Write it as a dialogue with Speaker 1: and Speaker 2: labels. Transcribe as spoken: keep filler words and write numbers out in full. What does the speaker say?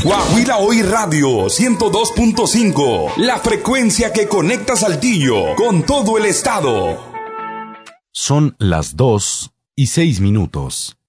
Speaker 1: Guaguila Hoy Radio ciento dos punto cinco, la frecuencia que conecta Saltillo con todo el estado.
Speaker 2: Son las dos y seis minutos.